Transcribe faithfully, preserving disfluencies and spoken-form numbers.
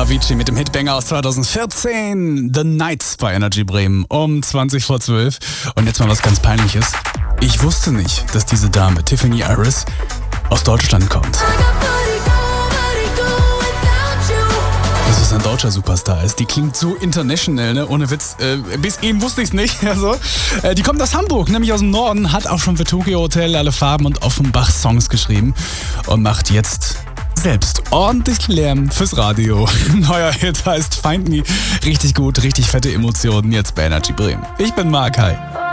Avicii mit dem Hitbanger aus zweitausendvierzehn. The Nights bei Energy Bremen um zwanzig vor zwölf. Und jetzt mal was ganz Peinliches. Ich wusste nicht, dass diese Dame, Tiffany Iris, aus Deutschland kommt. Dass es ein deutscher Superstar ist. Die klingt so international, ne? Ohne Witz. Äh, bis eben wusste ich es nicht. Also, äh, die kommt aus Hamburg, nämlich aus dem Norden, hat auch schon für Tokyo Hotel, Alle Farben und Offenbach Songs geschrieben und macht jetzt selbst ordentlich Lärm fürs Radio. Neuer Hit heißt Find Me. Richtig gut, richtig fette Emotionen jetzt bei Energy Bremen. Ich bin Mark, hi.